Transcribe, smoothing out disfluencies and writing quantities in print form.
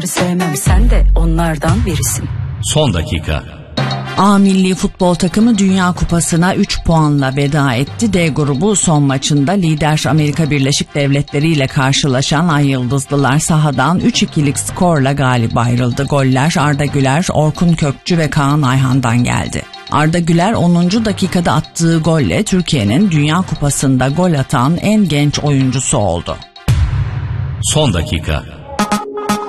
Sevmem, sen de onlardan birisin. Son dakika. A milli futbol takımı Dünya Kupası'na 3 puanla veda etti. D grubu son maçında lider Amerika Birleşik Devletleri ile karşılaşan Ay Yıldızlılar sahadan 3-2'lik skorla galip ayrıldı. Goller Arda Güler, Orkun Kökçü ve Kaan Ayhan'dan geldi. Arda Güler 10. dakikada attığı golle Türkiye'nin Dünya Kupası'nda gol atan en genç oyuncusu oldu. Son dakika.